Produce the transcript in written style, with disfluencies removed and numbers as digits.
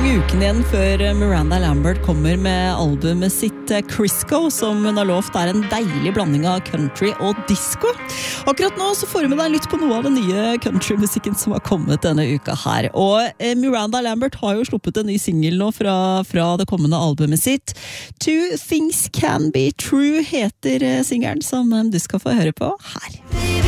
mange ukene igjen før Miranda Lambert kommer med albumet sitt Crisco, som hun har lovt en deilig blanding av country og disco. Akkurat nå så får vi med deg litt på noe av den nye countrymusikken som har kommet denne uka her. Og Miranda Lambert har jo sluppet en ny single nå fra det kommende albumet sitt. Two Things Can Be True heter singelen som du skal få høre på her.